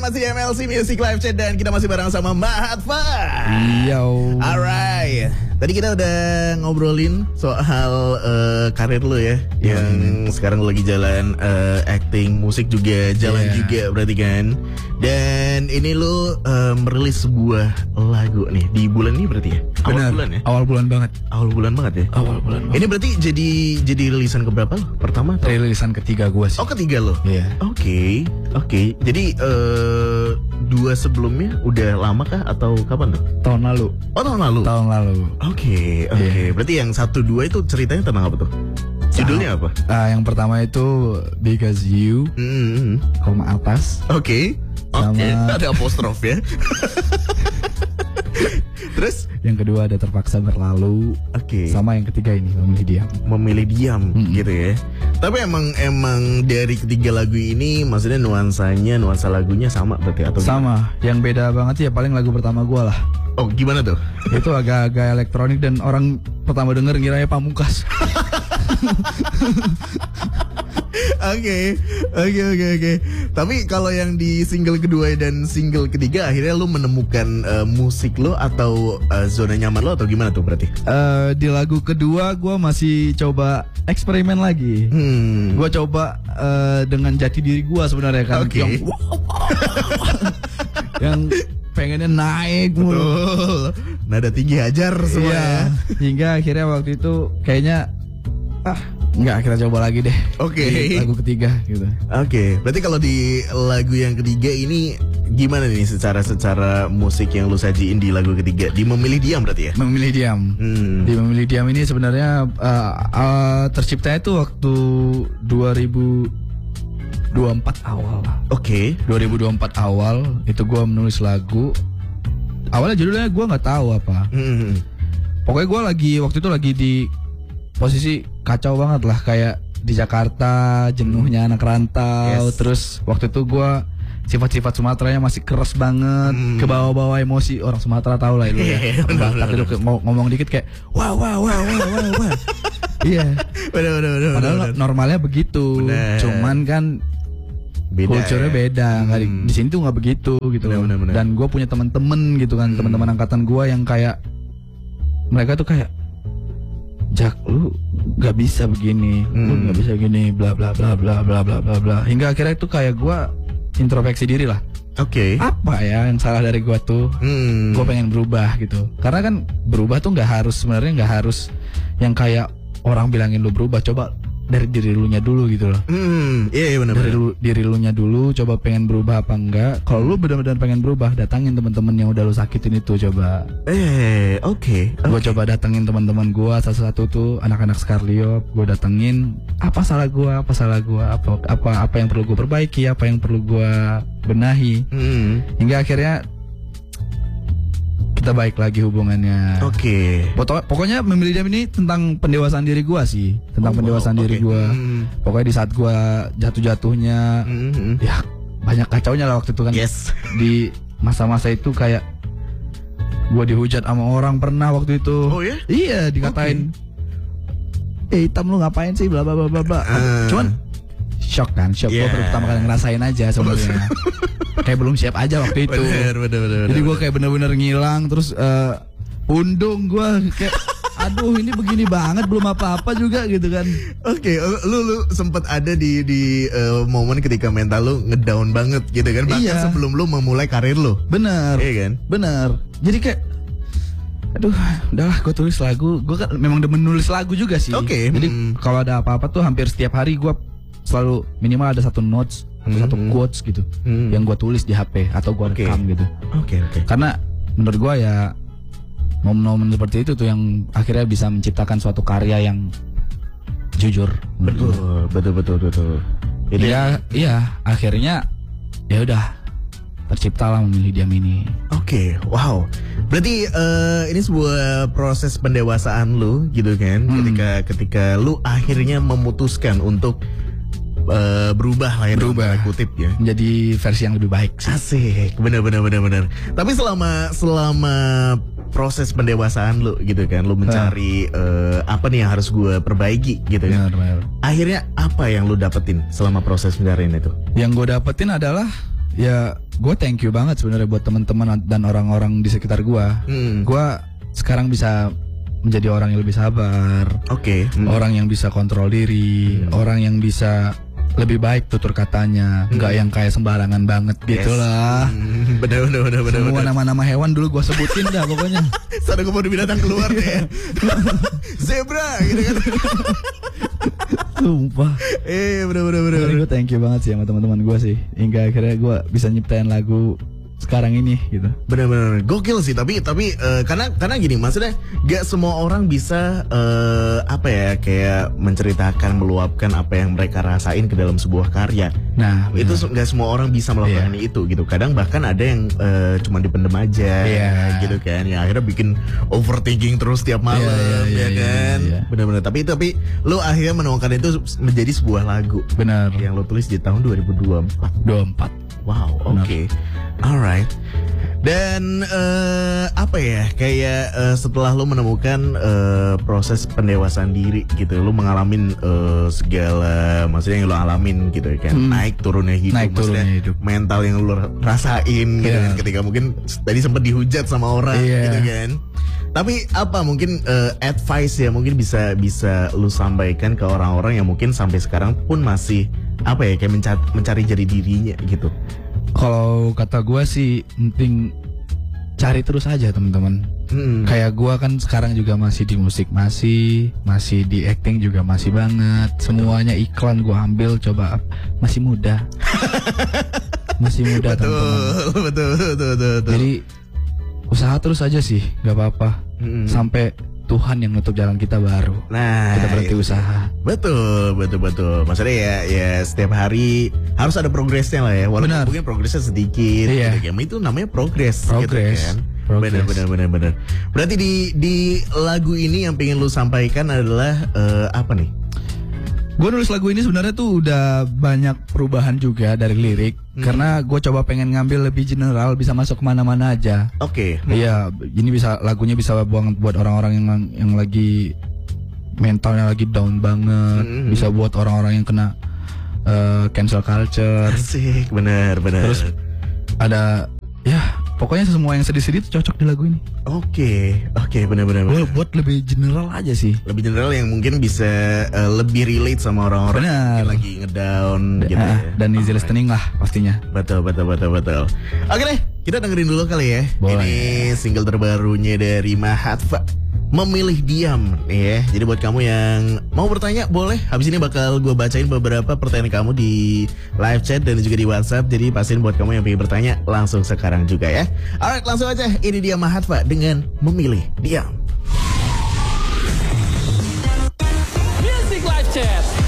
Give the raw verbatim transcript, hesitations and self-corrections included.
masih M L C Music Live Chat dan kita masih bareng sama Mbak Hatfa. Yo. Alright. Tadi kita udah ngobrolin soal uh, karir lo ya, yeah. Yang sekarang lo lagi jalan uh, acting, musik juga jalan yeah. juga berarti kan. Dan ini lo uh, merilis sebuah lagu nih di bulan ini berarti ya? Awal Benar. bulan ya? Awal bulan banget. Awal bulan banget ya? Awal bulan banget. Ini berarti jadi jadi rilisan keberapa lo? Pertama atau? Rilisan ketiga gue sih. Oh ketiga lo? Iya. Yeah. Oke, okay. oke. Okay. Jadi uh, dua sebelumnya udah lama kah atau kapan tuh? Tahun lalu. Oh tahun lalu? Tahun lalu. Oke, okay, oke. Okay. Yeah. Berarti yang satu dua itu ceritanya tentang apa tuh? Judulnya apa? Uh, yang pertama itu Because You, mm-hmm. koma atas. Oke. Okay. Oke. Okay. Sama... Ada apostrof ya. Terus yang kedua ada Terpaksa Berlalu. Oke. Okay. Sama yang ketiga ini Memilih Diam. Memilih Diam mm-hmm. gitu ya. Tapi emang emang dari ketiga lagu ini maksudnya nuansanya, nuansa lagunya sama berarti atau sama. Gimana? Yang beda banget sih ya paling lagu pertama gue lah. Oh gimana tuh? Itu agak-agak elektronik dan orang pertama denger ngiranya Pamungkas. Oke, oke, oke, oke. Tapi kalau yang di single kedua dan single ketiga, akhirnya lu menemukan uh, musik lo atau uh, zona nyaman lo atau gimana tuh berarti? Uh, di lagu kedua gue masih coba eksperimen lagi. Hmm. Gue coba uh, dengan jati diri gue sebenarnya kan. Oke. Okay. Yang, yang pengennya naik mulu. Nada tinggi hajar semua. Iya. Hingga akhirnya waktu itu kayaknya ah enggak, kita coba lagi deh. Oke. Okay. Lagu ketiga gitu. Oke. Okay. Berarti kalau di lagu yang ketiga ini gimana nih secara secara musik yang lu sajiin di lagu ketiga? Di Memilih Diam berarti ya? Memilih Diam. Hmm. Di Memilih Diam ini sebenarnya uh, uh, terciptanya itu waktu dua ribu dua puluh empat awal. Oke. Okay. dua ribu dua puluh empat awal itu gue menulis lagu. Awalnya judulnya gue nggak tahu apa. Hmm. Pokoknya gue lagi waktu itu lagi di posisi kacau banget lah, kayak di Jakarta jenuhnya anak rantau. Yes. Terus waktu itu gue sifat-sifat Sumateranya masih keras banget, hmm. ke bawah-bawah emosi orang Sumatera tau lah itu ya. Batak itu ngomong dikit kayak wah wah wah wah wah wah. Iya. Bener bener bener. Padahal bener. Normalnya begitu. Bener. Cuman kan beda, culture-nya beda. Hmm. Nggak di, di sini tuh nggak begitu gitu loh. Bener, bener. Dan gue punya teman-teman gitu kan, hmm. teman-teman angkatan gue yang kayak mereka tuh kayak Jak, lu gak bisa begini, hmm. lu gak bisa gini, bla bla bla bla bla bla bla bla. Hingga akhirnya itu kayak gue introspeksi diri lah. Oke. Okay. Apa ya yang salah dari gue tuh? Hmm. Gue pengen berubah gitu. Karena kan berubah tuh nggak harus, sebenarnya nggak harus yang kayak orang bilangin lu berubah. Coba dari diri lu nya dulu gitu loh. Hmm. Iya, iya benar. Dari lu, diri lu nya dulu, coba pengen berubah apa enggak. Kalau lu benar-benar pengen berubah, datangin teman-teman yang udah lu sakitin itu coba. Eh, oke. Okay, okay. Gue coba datengin teman-teman gue satu-satu tuh, anak-anak Skarliop. Gue datengin apa salah gue, apa salah gue, apa apa apa yang perlu gue perbaiki, apa yang perlu gue benahi. Hmm. Hingga akhirnya kita baik lagi hubungannya. Oke. Okay. Pokoknya Memilih Diam ini tentang pendewasaan diri gue sih, tentang oh, pendewasaan wow, diri okay. gue. Mm. Pokoknya di saat gue jatuh-jatuhnya, mm-hmm. ya banyak kacaunya lah waktu itu kan. Yes. Di masa-masa itu kayak gue dihujat sama orang pernah waktu itu. Oh ya? Iya, dikatain. Okay. Eh hitam lu ngapain sih? Bla bla bla bla bla. Uh. Cuman shock kan, shock. Yeah. Gue baru pertama kali ngerasain aja sebenarnya. Kayak belum siap aja waktu itu. Bener, bener, bener, jadi gue kayak bener-bener ngilang. Terus uh, pundung gue kayak aduh ini begini banget, belum apa-apa juga gitu kan. Oke, okay, lu lu sempet ada di di uh, momen ketika mental lu ngedown banget gitu kan. Bahkan iya. sebelum lu memulai karir lu. Bener. Iya kan? Bener. Jadi kayak aduh, udahlah gue tulis lagu. Gue kan memang demen nulis lagu juga sih. Oke. Okay. Jadi hmm. kalau ada apa-apa tuh hampir setiap hari gue selalu minimal ada satu notes atau hmm. satu quotes gitu hmm. yang gue tulis di H P atau gue okay. rekam gitu. Oke okay, oke. Okay. Karena menurut gue ya momen-momen seperti itu tuh yang akhirnya bisa menciptakan suatu karya yang jujur. Betul betul betul betul. Jadi ya iya akhirnya ya udah terciptalah Memilih Diam ini. Oke, okay, wow. Berarti uh, ini sebuah proses pendewasaan lu gitu kan, hmm. ketika ketika lu akhirnya memutuskan untuk uh, berubah lah ya, berubah kutip ya, menjadi versi yang lebih baik sih. Asik, benar benar benar benar. Tapi selama selama proses pendewasaan lu gitu kan, lu mencari uh, apa nih yang harus gue perbaiki gitu kan. Benar, benar. Akhirnya apa yang lu dapetin selama proses pencarian itu? Yang gue dapetin adalah ya gue thank you banget sebenarnya buat teman-teman dan orang-orang di sekitar gue. Hmm. Gue sekarang bisa menjadi orang yang lebih sabar. Oke. Okay. Hmm. Orang yang bisa kontrol diri, hmm. orang yang bisa lebih baik tutur katanya, nggak hmm. yang kayak sembarangan banget yes. gitulah. Hmm. Bener bener bener bener. Semua nama-nama hewan dulu gue sebutin dah pokoknya. Sadar gue mau binatang keluar deh. Zebra gitu kan. Sumpah. Eh bener bener bener. Gue thank you banget sih sama teman-teman gue sih, hingga akhirnya gue bisa nyiptain lagu sekarang ini gitu. Benar-benar gokil sih, tapi tapi uh, karena karena gini, maksudnya gak semua orang bisa uh, apa ya kayak menceritakan, meluapkan apa yang mereka rasain ke dalam sebuah karya. Nah, bener. Itu gak semua orang bisa melakukan yeah. itu gitu. Kadang bahkan ada yang uh, cuma dipendem aja yeah. gitu kan. Ya akhirnya bikin overthinking terus tiap malam yeah, yeah, ya yeah, kan. Yeah, yeah. Benar-benar. Tapi tapi lo akhirnya menuangkan itu menjadi sebuah lagu. Benar. Yang lo tulis di tahun dua ribu dua puluh empat. dua puluh empat. Wow, oke. Okay. Alright. Dan uh, apa ya kayak uh, setelah lo menemukan uh, proses pendewasaan diri gitu, lo mengalamin uh, segala maksudnya yang lo alamin gitu kan, hmm. naik turunnya hidup, naik maksudnya turunnya hidup. mental yang lo rasain gitu yeah. kan, ketika mungkin tadi sempat dihujat sama orang yeah. gitu kan. Tapi apa mungkin uh, advice ya mungkin bisa bisa lo sampaikan ke orang-orang yang mungkin sampai sekarang pun masih apa ya kayak mencari, mencari jati dirinya gitu. Kalau kata gue sih penting cari terus aja teman-teman. Hmm. Kayak gue kan sekarang juga masih di musik, masih masih di acting juga masih banget. Semuanya iklan gue ambil, coba masih muda, masih muda betul, teman-teman. Betul, betul, betul, betul. Jadi usaha terus aja sih, nggak apa-apa. Hmm. Sampai Tuhan yang nutup jalan kita baru. Nah, kita berhenti itu. usaha. Betul, betul, betul. Maksudnya ya, ya setiap hari harus ada progresnya lah ya. Walaupun benar. Mungkin progresnya sedikit. Iya. Gitu, itu namanya progres. Progres. Gitu kan. Progress. Benar, benar, benar, benar. Berarti di di lagu ini yang pengen lu sampaikan adalah uh, apa nih? Gue nulis lagu ini sebenarnya tuh udah banyak perubahan juga dari lirik. Hmm. Karena gue coba pengen ngambil lebih general, bisa masuk kemana-mana aja. Oke. Okay. Iya, hmm. ini bisa lagunya bisa buat buat orang-orang yang yang lagi mentalnya lagi down banget. Hmm. Bisa buat orang-orang yang kena uh, cancel culture. Asik, benar, benar. Terus ada ya pokoknya semua yang sedih-sedih itu cocok di lagu ini. Oke, oke, benar-benar. Gue buat lebih general aja sih. Lebih general yang mungkin bisa uh, lebih relate sama orang-orang yang lagi ngedown gitu uh, ya. Dan easy listening lah pastinya. Betul, betul, betul, betul. Oke deh, kita dengerin dulu kali ya. Boleh. Ini single terbarunya dari Mahatva, Memilih Diam ya. Jadi buat kamu yang mau bertanya boleh. Habis ini bakal gue bacain beberapa pertanyaan kamu di live chat dan juga di WhatsApp. Jadi pastiin buat kamu yang pengen bertanya langsung sekarang juga ya. Alright, langsung aja. Ini dia Mahatva dengan Memilih Diam. Music Live Chat.